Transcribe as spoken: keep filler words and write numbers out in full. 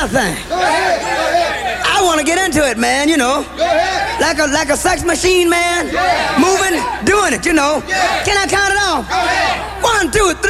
thing. I want to get into it, man, you know. Like a, like a sex machine, man. Moving, doing it, you know. Can I count it off? One, two, three.